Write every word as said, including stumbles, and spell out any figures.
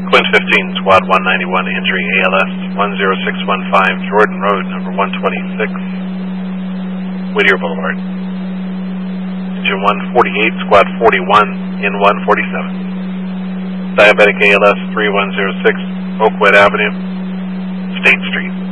Quinn fifteen, Squad one ninety-one, entry A L S one zero six one five, Jordan Road, number one twenty-six, Whittier Boulevard. Engine one forty-eight, Squad forty-one, N one forty-seven. Diabetic A L S three one zero six, Oakwood Avenue, State Street.